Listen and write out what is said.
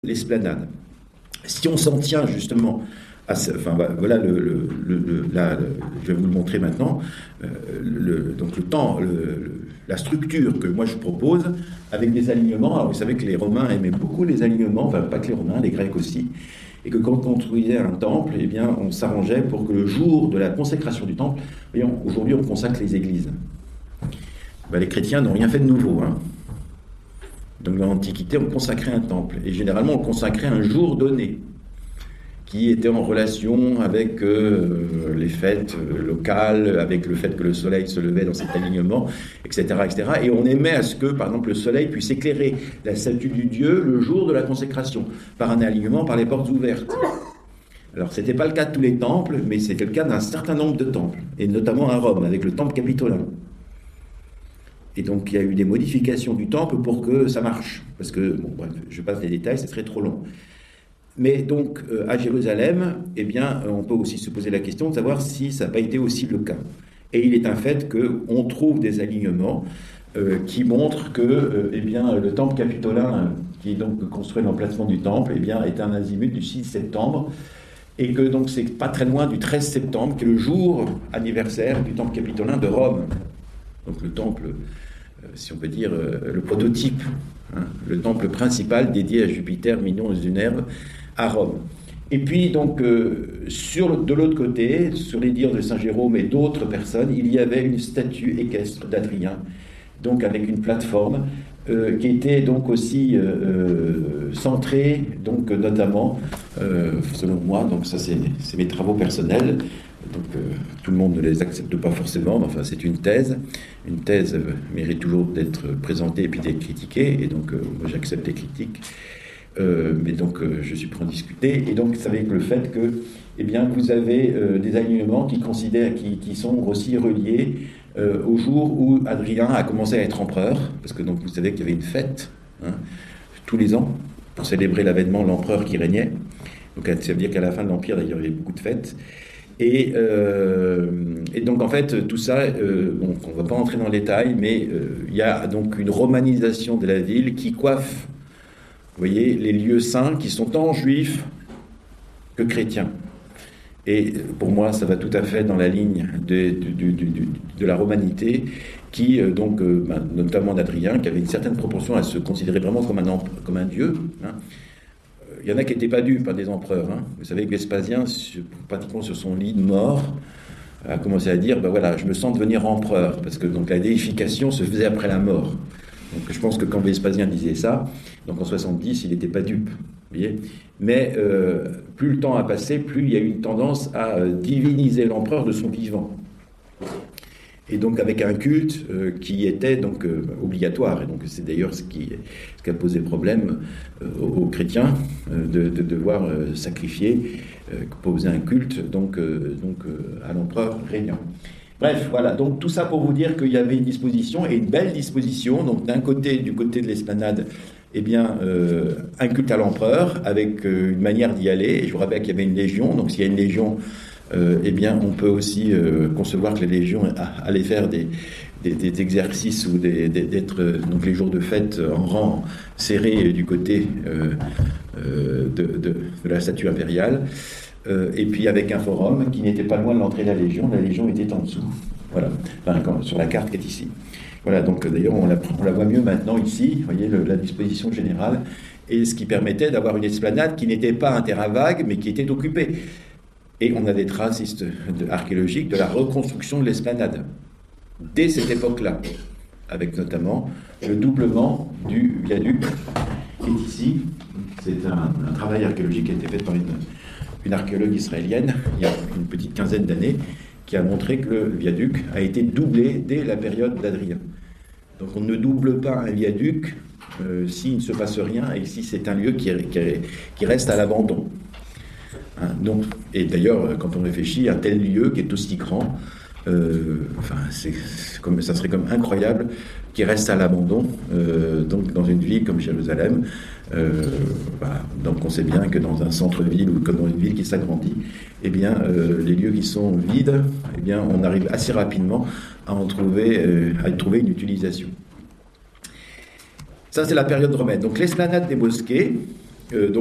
l'esplanade. Si on s'en tient justement à voilà je vais vous le montrer maintenant. Donc le temps, la structure que moi je propose avec des alignements. Alors vous savez que les Romains aimaient beaucoup les alignements, enfin pas que les Romains, les Grecs aussi, et que quand on construisait un temple, eh bien on s'arrangeait pour que le jour de la consécration du temple, voyons, aujourd'hui on consacre les églises. Ben, les chrétiens n'ont rien fait de nouveau, hein. Donc dans l'Antiquité, on consacrait un temple. Et généralement, on consacrait un jour donné, qui était en relation avec les fêtes locales, avec le fait que le soleil se levait dans cet alignement, etc., etc. Et on aimait à ce que, par exemple, le soleil puisse éclairer la statue du Dieu le jour de la consécration, par un alignement, par les portes ouvertes. Alors, ce n'était pas le cas de tous les temples, mais c'était le cas d'un certain nombre de temples, et notamment à Rome, avec le temple capitolin. Et donc, il y a eu des modifications du temple pour que ça marche. Parce que, bon, bref, je passe les détails, ce serait trop long. Mais donc, à Jérusalem, eh bien, on peut aussi se poser la question de savoir si ça n'a pas été aussi le cas. Et il est un fait qu'on trouve des alignements qui montrent que, eh bien, le temple capitolin, qui est donc construit l'emplacement du temple, eh bien, est un azimut du 6 septembre. Et que donc, c'est pas très loin du 13 septembre, qui est le jour anniversaire du temple capitolin de Rome. Donc le temple, si on peut dire, le prototype, hein, le temple principal dédié à Jupiter, Minos Zunerbe, à Rome. Et puis donc, de l'autre côté, sur les dires de Saint Jérôme et d'autres personnes, il y avait une statue équestre d'Adrien, donc avec une plateforme, qui était donc aussi centrée, donc notamment, selon moi, donc ça c'est mes travaux personnels. Donc tout le monde ne les accepte pas forcément, mais enfin c'est une thèse. Une thèse mérite toujours d'être présentée et puis d'être critiquée, et donc moi j'accepte les critiques, mais donc je suis prêt à en discuter. Et donc c'est avec le fait que, eh bien, vous avez des alignements qui sont aussi reliés au jour où Adrien a commencé à être empereur, parce que donc vous savez qu'il y avait une fête, hein, tous les ans pour célébrer l'avènement de l'empereur qui régnait. Donc ça veut dire qu'à la fin de l'Empire, d'ailleurs, il y avait beaucoup de fêtes. Et donc en fait tout ça, bon, on ne va pas entrer dans le détail, mais il y a donc une romanisation de la ville qui coiffe, vous voyez, les lieux saints qui sont tant juifs que chrétiens. Et pour moi, ça va tout à fait dans la ligne de la romanité, qui donc, notamment d'Adrien, qui avait une certaine proportion à se considérer vraiment comme un dieu, hein. Il y en a qui n'étaient pas dus par des empereurs, hein. Vous savez que Vespasien, pratiquement sur son lit de mort, a commencé à dire, ben voilà, je me sens devenir empereur, parce que donc la déification se faisait après la mort. Donc je pense que quand Vespasien disait ça, donc en 70, il n'était pas dupe, vous voyez. Mais plus le temps a passé, plus il y a eu une tendance à diviniser l'empereur de son vivant. Et donc avec un culte qui était donc obligatoire. Et donc c'est d'ailleurs ce qui a posé problème aux chrétiens de devoir sacrifier, poser un culte donc à l'empereur régnant. Bref, voilà, donc tout ça pour vous dire qu'il y avait une disposition, et une belle disposition. Donc d'un côté, du côté de l'esplanade, eh bien, un culte à l'empereur avec une manière d'y aller. Et je vous rappelle qu'il y avait une légion, donc s'il y a une légion, eh bien, on peut aussi concevoir que les légions allaient faire des exercices ou d'être donc les jours de fête en rang serré du côté de la statue impériale, et puis avec un forum qui n'était pas loin de l'entrée de la légion était en dessous, voilà, enfin, sur la carte qui est ici. Voilà, donc d'ailleurs on la voit mieux maintenant ici, vous voyez la disposition générale, et ce qui permettait d'avoir une esplanade qui n'était pas un terrain vague, mais qui était occupée. Et on a des traces archéologiques de la reconstruction de l'esplanade, dès cette époque-là, avec notamment le doublement du viaduc qui est ici. C'est un travail archéologique qui a été fait par une archéologue israélienne, il y a une petite quinzaine d'années, qui a montré que le viaduc a été doublé dès la période d'Adrien. Donc on ne double pas un viaduc s'il ne se passe rien, et si c'est un lieu qui reste à l'abandon. Donc, et d'ailleurs, quand on réfléchit à tel lieu qui est aussi grand, ça serait comme incroyable qu'il reste à l'abandon, donc dans une ville comme Jérusalem. Voilà. Donc on sait bien que dans un centre-ville ou comme dans une ville qui s'agrandit, eh bien, les lieux qui sont vides, eh bien, on arrive assez rapidement à y trouver une utilisation. Ça, c'est la période romaine. Donc l'esplanade des mosquées, Donc